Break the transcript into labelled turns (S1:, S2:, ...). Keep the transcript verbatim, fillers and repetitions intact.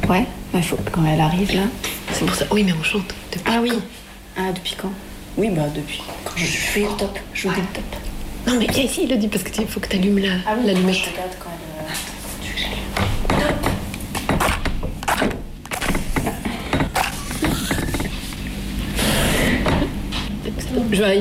S1: Ouais, il faut quand elle arrive là.
S2: C'est pour ça. Oui, mais on chante. Depuis
S1: Ah oui.
S2: quand?
S1: Ah, depuis quand? Oui, bah depuis quand je fais le top. Je joue
S2: Ouais.
S1: le top.
S2: Non, mais viens ici, il le dit parce qu'il faut que tu allumes la,
S1: Ah oui,
S2: l'allumette.
S1: je regarde quand elle.